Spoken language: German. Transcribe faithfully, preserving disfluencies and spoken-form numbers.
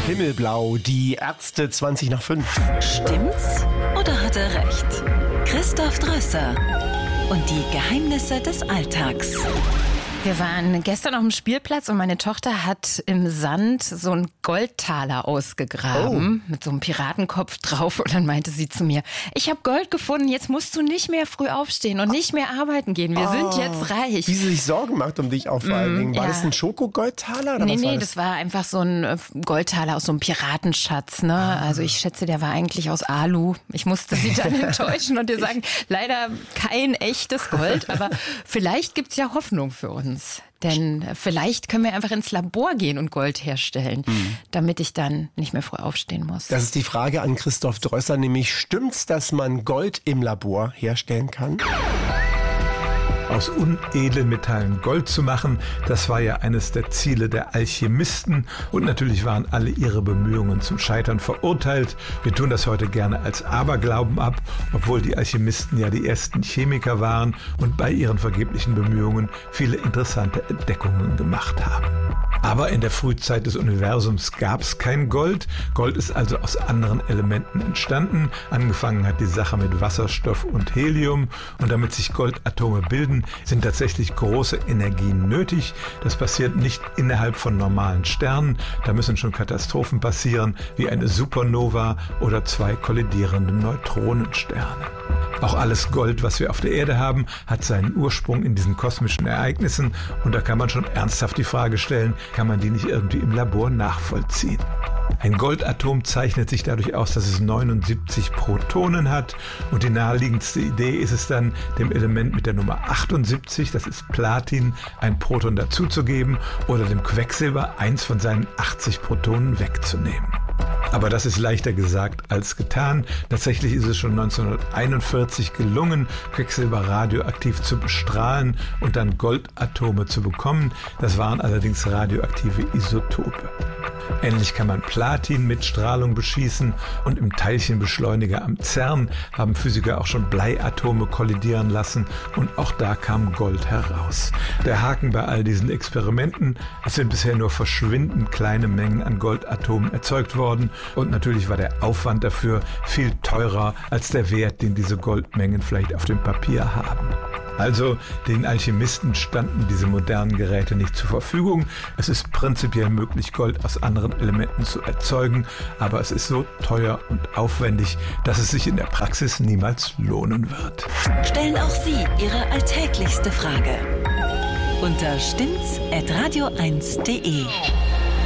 Himmelblau, die Ärzte zwanzig nach fünf. Stimmt's oder hat er recht? Christoph Drösser und die Geheimnisse des Alltags. Wir waren gestern auf dem Spielplatz und meine Tochter hat im Sand so einen Goldtaler ausgegraben oh. mit so einem Piratenkopf drauf. Und dann meinte sie zu mir, ich habe Gold gefunden, jetzt musst du nicht mehr früh aufstehen und nicht mehr arbeiten gehen. Wir oh. sind jetzt reich. Wie sie sich Sorgen macht um dich auch vor mm, allen Dingen. War ja. das ein Schokogoldtaler? Oder nee, was nee, war das? das war einfach so ein Goldtaler aus so einem Piratenschatz. Ne? Ah. Also ich schätze, der war eigentlich aus Alu. Ich musste sie dann enttäuschen und dir sagen, leider kein echtes Gold, aber vielleicht gibt's ja Hoffnung für uns. Denn vielleicht können wir einfach ins Labor gehen und Gold herstellen, mhm. damit ich dann nicht mehr früh aufstehen muss. Das ist die Frage an Christoph Drösser, nämlich stimmt's, dass man Gold im Labor herstellen kann? Aus Unedelmetallen Gold zu machen, das war ja eines der Ziele der Alchemisten und natürlich waren alle ihre Bemühungen zum Scheitern verurteilt. Wir tun das heute gerne als Aberglauben ab, obwohl die Alchemisten ja die ersten Chemiker waren und bei ihren vergeblichen Bemühungen viele interessante Entdeckungen gemacht haben. Aber in der Frühzeit des Universums gab es kein Gold. Gold ist also aus anderen Elementen entstanden. Angefangen hat die Sache mit Wasserstoff und Helium. Und damit sich Goldatome bilden, sind tatsächlich große Energien nötig. Das passiert nicht innerhalb von normalen Sternen. Da müssen schon Katastrophen passieren, wie eine Supernova oder zwei kollidierende Neutronensterne. Auch alles Gold, was wir auf der Erde haben, hat seinen Ursprung in diesen kosmischen Ereignissen. Und da kann man schon ernsthaft die Frage stellen, kann man die nicht irgendwie im Labor nachvollziehen? Ein Goldatom zeichnet sich dadurch aus, dass es neunundsiebzig Protonen hat. Und die naheliegendste Idee ist es dann, dem Element mit der Nummer achtundsiebzig, das ist Platin, ein Proton dazuzugeben oder dem Quecksilber eins von seinen achtzig Protonen wegzunehmen. Aber das ist leichter gesagt als getan. Tatsächlich ist es schon neunzehnhunderteinundvierzig gelungen, Quecksilber radioaktiv zu bestrahlen und dann Goldatome zu bekommen. Das waren allerdings radioaktive Isotope. Ähnlich kann man Platin mit Strahlung beschießen und im Teilchenbeschleuniger am CERN haben Physiker auch schon Bleiatome kollidieren lassen und auch da kam Gold heraus. Der Haken bei all diesen Experimenten, es sind bisher nur verschwindend kleine Mengen an Goldatomen erzeugt worden und natürlich war der Aufwand dafür viel teurer als der Wert, den diese Goldmengen vielleicht auf dem Papier haben. Also den Alchemisten standen diese modernen Geräte nicht zur Verfügung. Es ist prinzipiell möglich, Gold aus anderen Elementen zu erzeugen, aber es ist so teuer und aufwendig, dass es sich in der Praxis niemals lohnen wird. Stellen auch Sie Ihre alltäglichste Frage unter stimmt's at radio eins punkt de.